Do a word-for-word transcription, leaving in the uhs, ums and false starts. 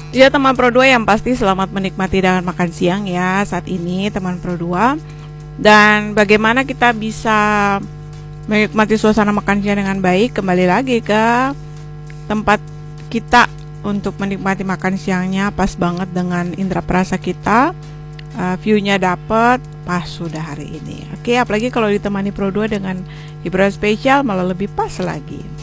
Ya teman Pro dua, yang pasti selamat menikmati dengan makan siang ya saat ini teman Pro dua. Dan bagaimana kita bisa menikmati suasana makan siang dengan baik? Kembali lagi ke tempat kita untuk menikmati makan siangnya, pas banget dengan indera perasa kita, uh, view-nya dapet, pas sudah hari ini. Oke, apalagi kalau ditemani Pro dua dengan hiburan spesial malah lebih pas lagi.